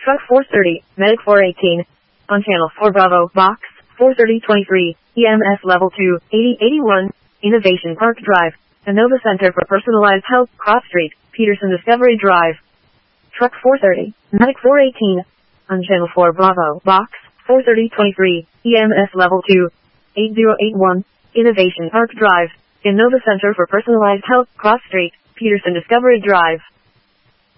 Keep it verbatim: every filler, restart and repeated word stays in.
Truck four thirty, Medic four eighteen. On Channel four Bravo, Box four thirty twenty-three, E M S Level two, eighty eighty-one, Innovation Park Drive, Inova Center for Personalized Health, Cross Street, Peterson Discovery Drive. Truck four thirty, Medic four eighteen. On Channel four Bravo, Box four thirty twenty-three, E M S Level two, eighty eighty-one, Innovation Park Drive, Inova Center for Personalized Health, Cross Street, Peterson Discovery Drive.